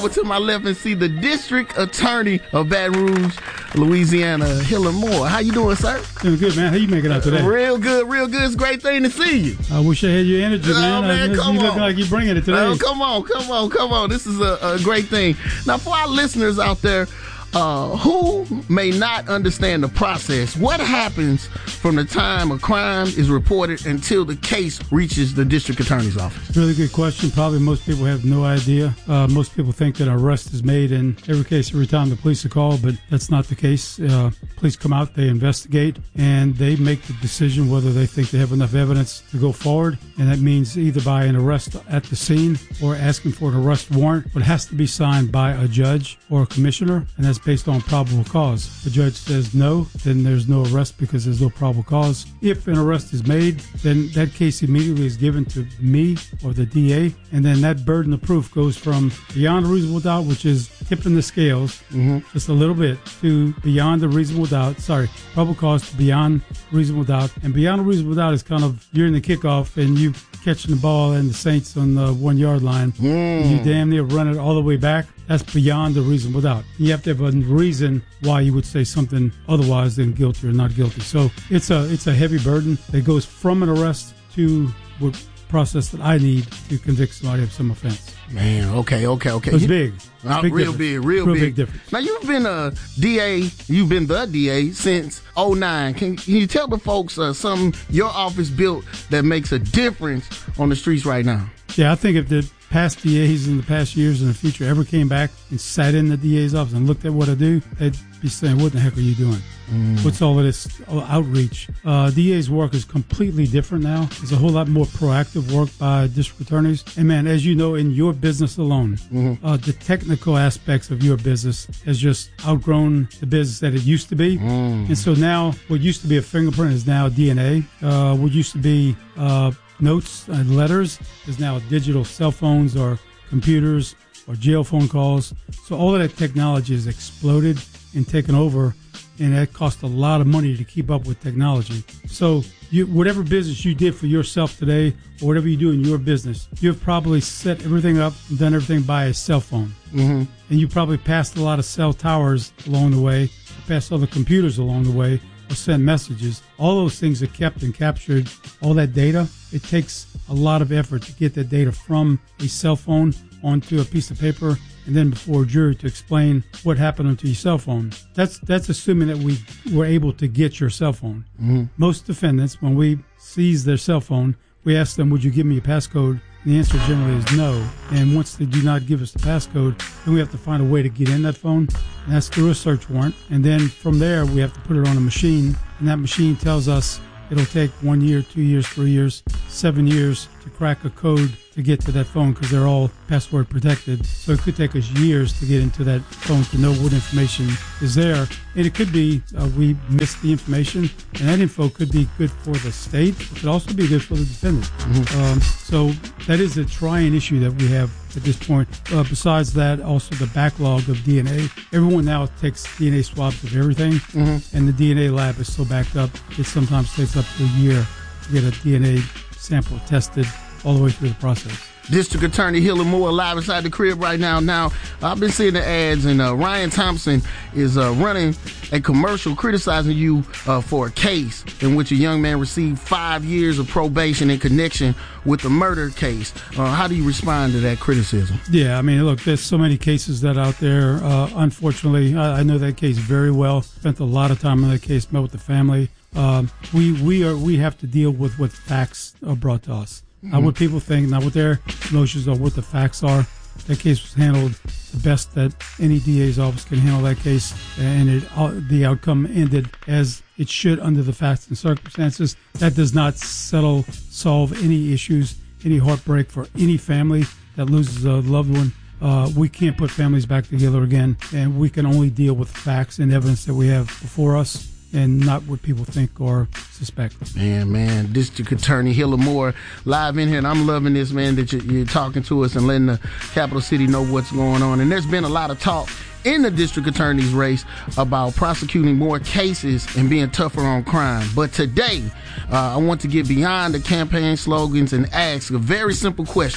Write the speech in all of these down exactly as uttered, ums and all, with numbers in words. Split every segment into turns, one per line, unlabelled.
To my left and see the district attorney of Baton Rouge, Louisiana, Hiller Moore. How you doing, sir?
Doing good, man. How you making out today?
Real good, real good. It's a great thing to see you.
I wish I had your energy, man.
Oh, man,
I,
come
you
on.
look like you're bringing it today.
Oh, come on, come on, come on. This is a, a great thing. Now, for our listeners out there uh, who may not understand the process, what happens from the time a crime is reported until the case reaches the district attorney's office?
Really good question. Probably most people have no idea. Uh, most people think that an arrest is made in every case every time the police are called, but that's not the case. Uh, police come out, they investigate, and they make the decision whether they think they have enough evidence to go forward, and that means either by an arrest at the scene or asking for an arrest warrant, but it has to be signed by a judge or a commissioner, and that's based on probable cause. If the judge says no, then there's no arrest because there's no probable cause. If an arrest is made, then that case immediately is given to me or the D A, and then that burden of proof goes from beyond a reasonable doubt, which is tipping the scales mm-hmm. just a little bit, to beyond a reasonable doubt, sorry, probable cause to beyond reasonable doubt. And beyond a reasonable doubt is kind of, you're in the kickoff and you catching the ball and the Saints on the one yard line. Mm. You damn near run it all the way back. That's beyond a reasonable doubt. You have to have a reason why you would say something otherwise than guilty or not guilty. So it's a it's a heavy burden that goes from an arrest to what process that I need to convict somebody of some offense.
Man, okay, okay, okay.
It's big.
Uh,
big
real
difference.
big, real,
real
big.
big difference.
Now, you've been a D A, you've been the D A since oh nine. Can, can you tell the folks uh, something your office built that makes a difference on the streets right now?
Yeah, I think if the past D As in the past years and the future ever came back and sat in the D A's office and looked at what I do, they'd be saying, what the heck are you doing? Mm. What's all of this outreach? Uh, D A's work is completely different now. There's a whole lot more proactive work by district attorneys. And man, as you know, in your business alone, mm-hmm. uh, the technical aspects of your business has just outgrown the business that it used to be. Mm. And so now what used to be a fingerprint is now D N A. Uh, what used to be uh, notes and letters is now digital cell phones or computers or jail phone calls. So all of that technology has exploded and taken over, and that costs a lot of money to keep up with technology. So you, whatever business you did for yourself today, or whatever you do in your business, you've probably set everything up and done everything by a cell phone. Mm-hmm. And you probably passed a lot of cell towers along the way, passed other computers along the way, or sent messages. All those things are kept and captured. All that data, it takes a lot of effort to get that data from a cell phone onto a piece of paper and then before a jury to explain what happened onto your cell phone. That's that's assuming that we were able to get your cell phone. Mm-hmm. Most defendants, when we seize their cell phone, we ask them, would you give me a passcode? And the answer generally is no. And once they do not give us the passcode, then we have to find a way to get in that phone, and that's through a search warrant. And then from there, we have to put it on a machine, and that machine tells us it'll take one year, two years, three years, seven years to crack a code to get to that phone because they're all password protected. So it could take us years to get into that phone to know what information is there. And it could be uh, we missed the information, and that info could be good for the state. It could also be good for the defendant. Mm-hmm. Um, so that is a trying issue that we have at this point. Uh, besides that, also the backlog of D N A. Everyone now takes D N A swabs of everything, mm-hmm. and the D N A lab is so backed up, it sometimes takes up to a year to get a D N A sample tested all the way through the process.
District Attorney Hiller Moore live inside the crib right now. Now, I've been seeing the ads, and uh, Ryan Thompson is uh, running a commercial criticizing you uh, for a case in which a young man received five years of probation in connection with the murder case. Uh, how do you respond to that criticism?
Yeah, I mean, look, there's so many cases that out there. Uh, unfortunately, I, I know that case very well. Spent a lot of time on that case, met with the family. Uh, we we are we have to deal with what facts are brought to us. Mm-hmm. Not what people think, not what their notions or what the facts are. That case was handled the best that any D A's office can handle that case, and it, uh, the outcome ended as it should under the facts and circumstances. That does not settle, solve any issues, any heartbreak for any family that loses a loved one. Uh, we can't put families back together again, and we can only deal with facts and evidence that we have before us, and not what people think or suspect.
Man, man, District Attorney Hiller Moore live in here, and I'm loving this, man, that you're, you're talking to us and letting the capital city know what's going on. And there's been a lot of talk in the district attorney's race about prosecuting more cases and being tougher on crime. But today, uh, I want to get beyond the campaign slogans and ask a very simple question.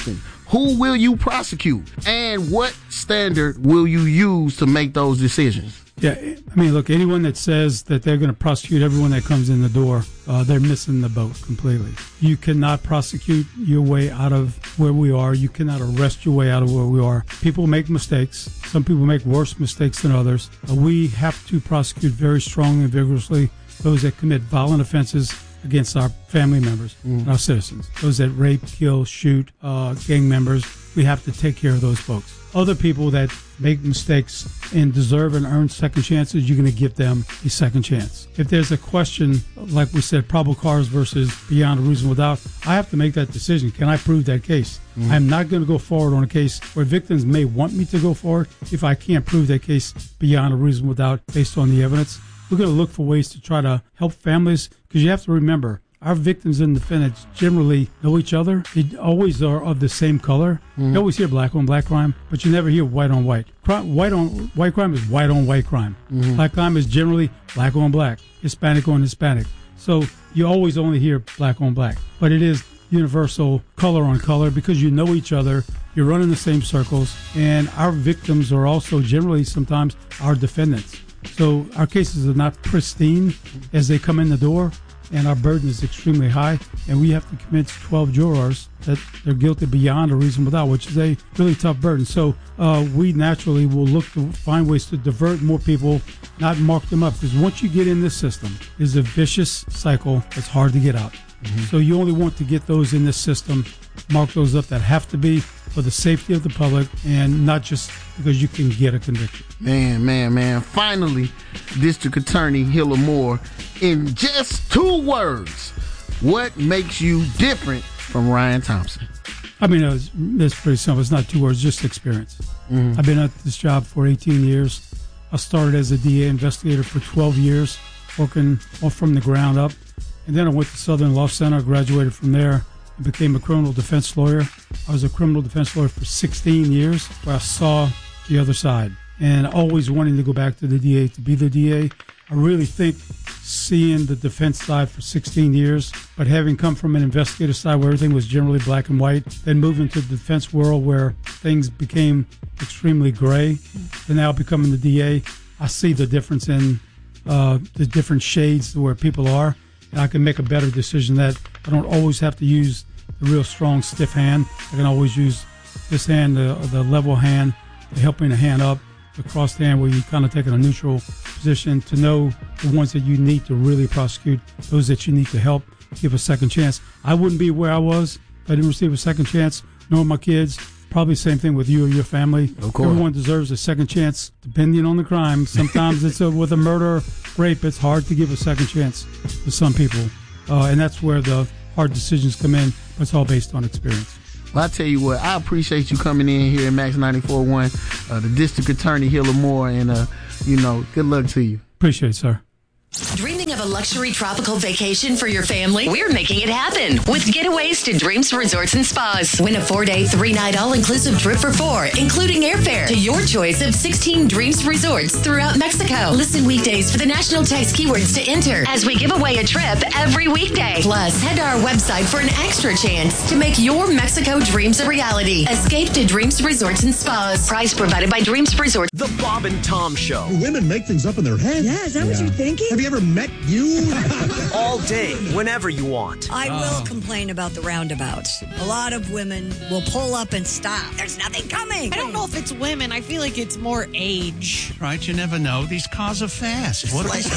Who will you prosecute? And what standard will you use to make those decisions?
Yeah, I mean, look, anyone that says that they're going to prosecute everyone that comes in the door, uh, they're missing the boat completely. You cannot prosecute your way out of where we are. You cannot arrest your way out of where we are. People make mistakes. Some people make worse mistakes than others. Uh, we have to prosecute very strongly and vigorously those that commit violent offenses against our family members mm. and our citizens. Those that rape, kill, shoot, uh, gang members, we have to take care of those folks. Other people that make mistakes and deserve and earn second chances, you're going to give them a second chance. If there's a question, like we said, probable cause versus beyond a reasonable doubt, I have to make that decision. Can I prove that case? Mm-hmm. I'm not going to go forward on a case where victims may want me to go forward if I can't prove that case beyond a reasonable doubt based on the evidence. We're going to look for ways to try to help families, because you have to remember, our victims and defendants generally know each other. They always are of the same color. Mm-hmm. You always hear black on black crime, but you never hear white on white. Crime, white on white crime is white on white crime. Mm-hmm. Black crime is generally black on black, Hispanic on Hispanic. So you always only hear black on black, but it is universal color on color because you know each other. You're running the same circles, and our victims are also generally sometimes our defendants. So our cases are not pristine as they come in the door, and our burden is extremely high, and we have to convince twelve jurors that they're guilty beyond a reasonable doubt, which is a really tough burden. So uh, we naturally will look to find ways to divert more people, not mark them up, because once you get in this system, it's a vicious cycle that's hard to get out. Mm-hmm. So you only want to get those in this system, mark those up that have to be for the safety of the public and not just because you can get a conviction.
Man, man, man. Finally, District Attorney Hiller Moore, in just two words, what makes you different from Ryan Thompson?
I mean, it's, it's pretty simple. It's not two words, just experience. Mm-hmm. I've been at this job for eighteen years. I started as a D A investigator for twelve years, working all from the ground up. And then I went to Southern Law Center, graduated from there, and became a criminal defense lawyer. I was a criminal defense lawyer for sixteen years, where I saw the other side. And always wanting to go back to the D A, to be the D A. I really think seeing the defense side for sixteen years, but having come from an investigator side where everything was generally black and white, then moving into the defense world where things became extremely gray, and now becoming the D A, I see the difference in uh, the different shades where people are. And I can make a better decision that I don't always have to use the real strong, stiff hand. I can always use this hand, the, the level hand, the helping the hand up, the crossed hand where you kind of take a neutral position to know the ones that you need to really prosecute, those that you need to help, give a second chance. I wouldn't be where I was if I didn't receive a second chance, nor my kids. Probably same thing with you or your family.
Of course.
Everyone deserves a second chance, depending on the crime. Sometimes it's a, with a murder, rape, it's hard to give a second chance to some people. Uh, and that's where the hard decisions come in. But it's all based on experience.
Well, I tell you what, I appreciate you coming in here at Max ninety-four point one, uh, the District Attorney Hiller Moore, and, uh, you know, good luck to you.
Appreciate it, sir.
Dreaming of a luxury tropical vacation for your family? We're making it happen with getaways to Dreams Resorts and Spas. Win a four-day, three-night all-inclusive trip for four, including airfare to your choice of sixteen Dreams Resorts throughout Mexico. Listen weekdays for the national text keywords to enter as we give away a trip every weekday. Plus, head to our website for an extra chance to make your Mexico dreams a reality. Escape to Dreams Resorts and Spas. Prize provided by Dreams Resorts.
The Bob and Tom Show.
Women make things up in their head.
Yeah, is that yeah. what you're thinking?
Have you ever met you?
All day, whenever you want.
I will oh. complain about the roundabouts. A lot of women will pull up and stop. There's nothing coming.
I don't know if it's women. I feel like it's more age.
Right, you never know. These cars are fast. What are they?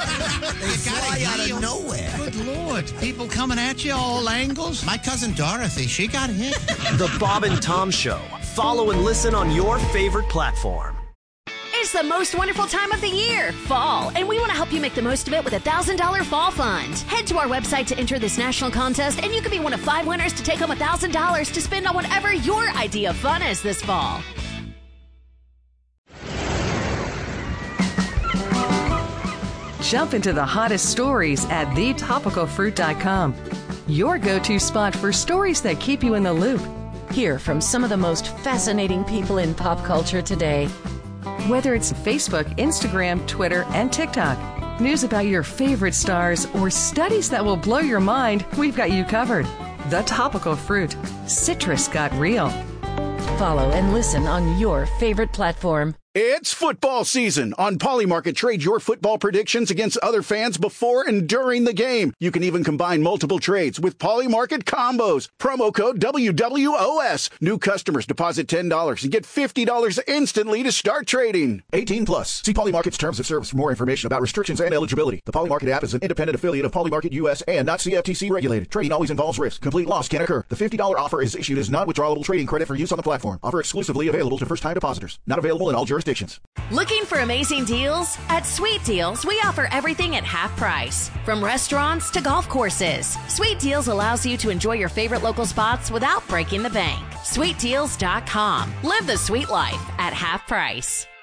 They fly out of nowhere.
Good Lord. People coming at you all angles. My cousin Dorothy, she got hit.
The Bob and Tom Show. Follow and listen on your favorite platform.
It's the most wonderful time of the year, fall, and we want to help you make the most of it with a one thousand dollars Fall Fund. Head to our website to enter this national contest, and you can be one of five winners to take home one thousand dollars to spend on whatever your idea of fun is this fall.
Jump into the hottest stories at the topical fruit dot com. Your go-to spot for stories that keep you in the loop.
Hear from some of the most fascinating people in pop culture today.
Whether it's Facebook, Instagram, Twitter, and TikTok, news about your favorite stars, or studies that will blow your mind, we've got you covered. The Topical Fruit. Citrus got real.
Follow and listen on your favorite platform.
It's football season. On Polymarket, trade your football predictions against other fans before and during the game. You can even combine multiple trades with Polymarket combos. Promo code W W O S. New customers deposit ten dollars and get fifty dollars instantly to start trading.
eighteen plus. See Polymarket's terms of service for more information about restrictions and eligibility. The Polymarket app is an independent affiliate of Polymarket U S and not C F T C regulated. Trading always involves risk. Complete loss can occur. The fifty dollars offer is issued as non-withdrawable trading credit for use on the platform. Offer exclusively available to first-time depositors. Not available in all jurisdictions.
Looking for amazing deals? At Sweet Deals, we offer everything at half price. From restaurants to golf courses, Sweet Deals allows you to enjoy your favorite local spots without breaking the bank. sweet deals dot com. Live the sweet life at half price.